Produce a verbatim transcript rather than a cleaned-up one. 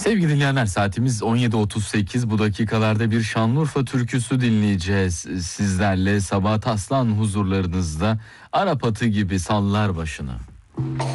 Sevgili dinleyenler, saatimiz on yedi otuz sekiz. Bu dakikalarda bir Şanlıurfa türküsü dinleyeceğiz. Sizlerle Sabahat Aslan huzurlarınızda Arap atı gibi sallar başını.